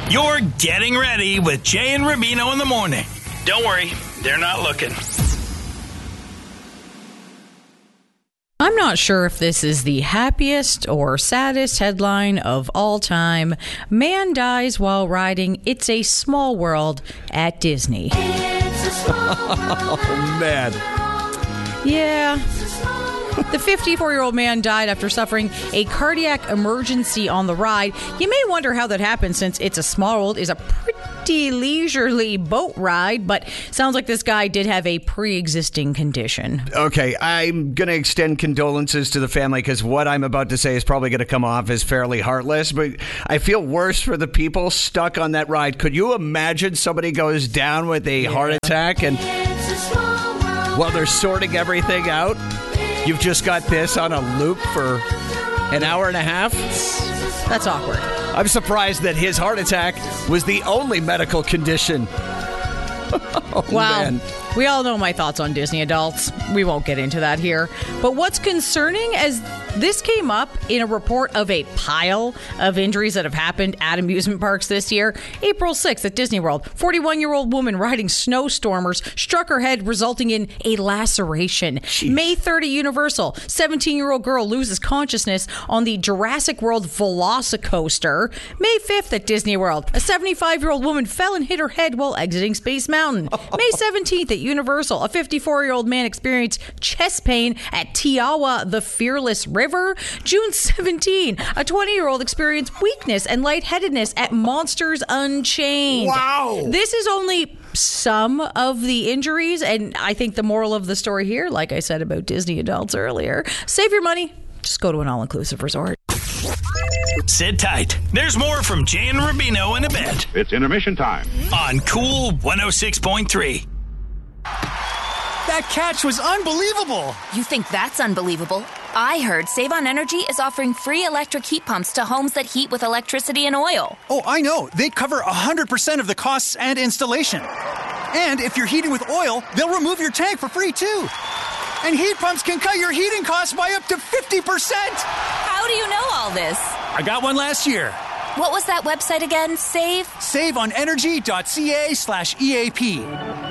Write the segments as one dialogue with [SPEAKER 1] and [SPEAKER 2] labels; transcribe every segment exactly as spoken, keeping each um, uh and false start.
[SPEAKER 1] You're getting ready with Jay and Rubino in the morning. Don't worry, they're not looking.
[SPEAKER 2] I'm not sure if this is the happiest or saddest headline of all time. Man dies while riding It's a Small World at Disney.
[SPEAKER 3] It's a small world.
[SPEAKER 4] Oh, man.
[SPEAKER 2] Yeah. The fifty-four-year-old man died after suffering a cardiac emergency on the ride. You may wonder how that happened, since It's a Small World is a pretty leisurely boat ride, but sounds like this guy did have a pre-existing condition.
[SPEAKER 4] Okay, I'm going to extend condolences to the family, because what I'm about to say is probably going to come off as fairly heartless, but I feel worse for the people stuck on that ride. Could you imagine somebody goes down with a yeah. heart attack and while they're sorting everything out, you've just got this on a loop for an hour and a half?
[SPEAKER 2] That's awkward.
[SPEAKER 4] I'm surprised that his heart attack was the only medical condition. Oh,
[SPEAKER 2] wow.
[SPEAKER 4] Man.
[SPEAKER 2] We all know my thoughts on Disney adults. We won't get into that here. But what's concerning is this came up in a report of a pile of injuries that have happened at amusement parks this year. April sixth at Disney World, forty-one-year-old woman riding snowstormers struck her head, resulting in a laceration. Jeez. May third at Universal, seventeen-year-old girl loses consciousness on the Jurassic World Velocicoaster. May fifth at Disney World, a seventy-five-year-old woman fell and hit her head while exiting Space Mountain. May seventeenth at Universal, a fifty-four-year-old man experienced chest pain at Tiawa the Fearless River. June seventeenth, a twenty-year-old experienced weakness and lightheadedness at Monsters Unchained.
[SPEAKER 4] Wow.
[SPEAKER 2] This is only some of the injuries, and I think the moral of the story here, like I said about Disney adults earlier, save your money, just go to an all-inclusive resort.
[SPEAKER 1] Sit tight. There's more from Jay and Rubino in a bit.
[SPEAKER 5] It's intermission time
[SPEAKER 1] on Cool one oh six point three.
[SPEAKER 6] That catch was unbelievable.
[SPEAKER 7] You think that's unbelievable? I heard Save on Energy is offering free electric heat pumps to homes that heat with electricity and oil.
[SPEAKER 6] Oh, I know. They cover one hundred percent of the costs and installation. And if you're heating with oil, they'll remove your tank for free, too. And heat pumps can cut your heating costs by up to fifty percent.
[SPEAKER 7] How do you know all this?
[SPEAKER 6] I got one last year.
[SPEAKER 7] What was that website again? Save?
[SPEAKER 6] saveonenergy.ca slash EAP.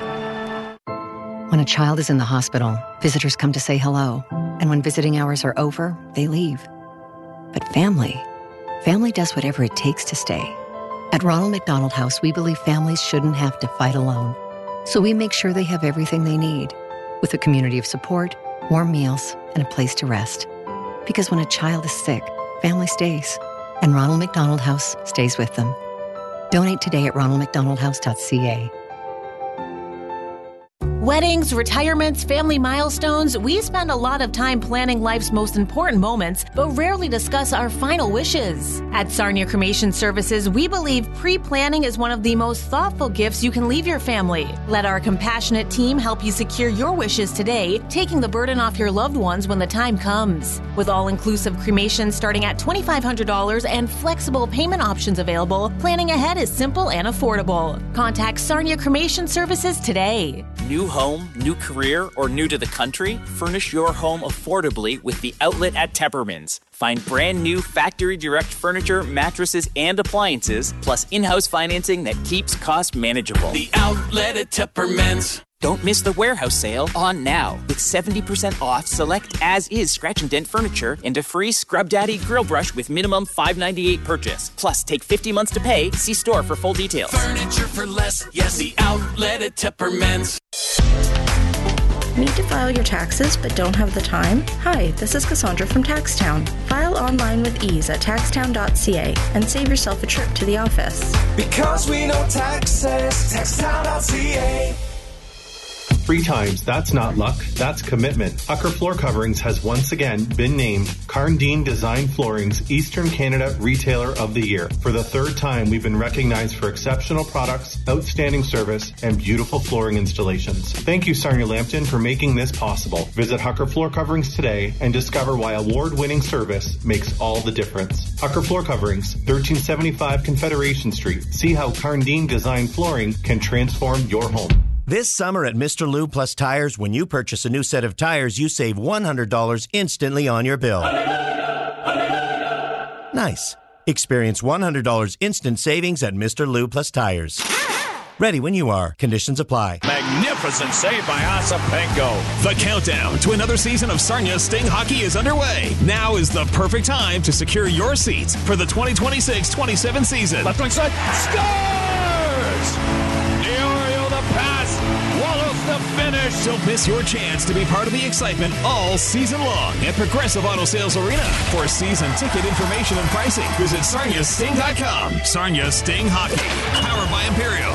[SPEAKER 8] When a child is in the hospital, visitors come to say hello. And when visiting hours are over, they leave. But family, family does whatever it takes to stay. At Ronald McDonald House, we believe families shouldn't have to fight alone. So we make sure they have everything they need, with a community of support, warm meals, and a place to rest. Because when a child is sick, family stays. And Ronald McDonald House stays with them. Donate today at ronald mcdonald house dot c a.
[SPEAKER 9] Weddings, retirements, family milestones, we spend a lot of time planning life's most important moments, but rarely discuss our final wishes. At Sarnia Cremation Services, we believe pre-planning is one of the most thoughtful gifts you can leave your family. Let our compassionate team help you secure your wishes today, taking the burden off your loved ones when the time comes. With all-inclusive cremation starting at twenty-five hundred dollars and flexible payment options available, planning ahead is simple and affordable. Contact Sarnia Cremation Services today.
[SPEAKER 10] New home, new career, or new to the country? Furnish your home affordably with The Outlet at Tepperman's. Find brand new factory direct furniture, mattresses, and appliances, plus in-house financing that keeps costs manageable.
[SPEAKER 3] The Outlet at Tepperman's.
[SPEAKER 10] Don't miss the warehouse sale on now with seventy percent off select as-is scratch and dent furniture and a free Scrub Daddy grill brush with minimum five dollars and ninety-eight cents purchase. Plus, take fifty months to pay. See store for full details.
[SPEAKER 3] Furniture for less. Yes, The Outlet at Tepperman's.
[SPEAKER 11] Need to file your taxes but don't have the time? Hi, this is Cassandra from TaxTown. File online with ease at taxtown dot c a and save yourself a trip to the office.
[SPEAKER 3] Because we know taxes, taxtown dot c a.
[SPEAKER 12] Three times, that's not luck, that's commitment. Hucker Floor Coverings has once again been named Carndine Design Flooring's Eastern Canada Retailer of the Year. For the third time, we've been recognized for exceptional products, outstanding service, and beautiful flooring installations. Thank you, Sarnia Lambton, for making this possible. Visit Hucker Floor Coverings today and discover why award-winning service makes all the difference. Hucker Floor Coverings, thirteen seventy-five Confederation Street. See how Carndine Design Flooring can transform your home.
[SPEAKER 13] This summer at Mister Lube Plus Tires, when you purchase a new set of tires, you save one hundred dollars instantly on your bill. Nice. Experience one hundred dollars instant savings at Mister Lou Plus Tires. Ready when you are. Conditions apply.
[SPEAKER 5] Magnificent save by Osapenko.
[SPEAKER 14] The countdown to another season of Sarnia Sting Hockey is underway. Now is the perfect time to secure your seats for the twenty twenty-six twenty-seven season.
[SPEAKER 5] Left wing side. Scores! Diorio the pass. Wallace the finish.
[SPEAKER 14] Don't miss your chance to be part of the excitement all season long at Progressive Auto Sales Arena. For season ticket information and pricing, visit Sarnia Sting dot com. Sarnia Sting Hockey. Powered by Imperial.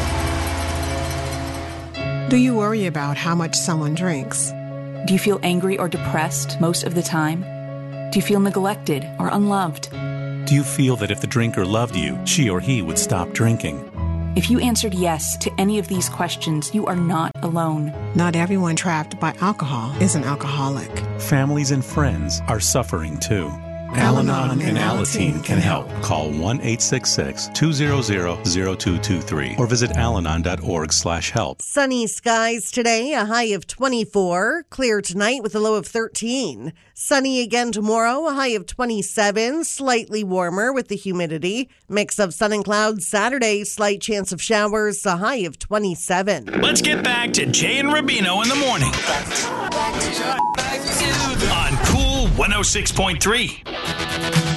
[SPEAKER 15] Do you worry about how much someone drinks?
[SPEAKER 16] Do you feel angry or depressed most of the time? Do you feel neglected or unloved?
[SPEAKER 17] Do you feel that if the drinker loved you, she or he would stop drinking?
[SPEAKER 16] If you answered yes to any of these questions, you are not alone.
[SPEAKER 15] Not everyone trapped by alcohol is an alcoholic.
[SPEAKER 17] Families and friends are suffering too. Al-Anon and Alateen can help. Call one eight six six, two zero zero, zero two two three or visit alanon dot org slash help.
[SPEAKER 18] Sunny skies today, a high of twenty-four. Clear tonight with a low of thirteen. Sunny again tomorrow, a high of twenty-seven. Slightly warmer with the humidity. Mix of sun and clouds Saturday, slight chance of showers, a high of twenty-seven.
[SPEAKER 1] Let's get back to Jay and Rubino in the morning. On Cool one oh six point three.